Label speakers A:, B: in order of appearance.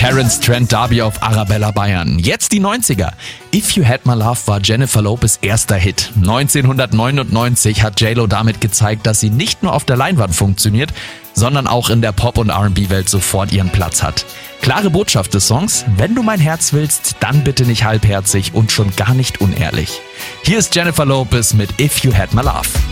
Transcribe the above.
A: Terence Trent D'Arby auf Arabella Bayern. Jetzt die 90er. If You Had My Love war Jennifer Lopez' erster Hit. 1999 hat J-Lo damit gezeigt, dass sie nicht nur auf der Leinwand funktioniert, sondern auch in der Pop- und R&B-Welt sofort ihren Platz hat. Klare Botschaft des Songs: Wenn du mein Herz willst, dann bitte nicht halbherzig und schon gar nicht unehrlich. Hier ist Jennifer Lopez mit If You Had My Love.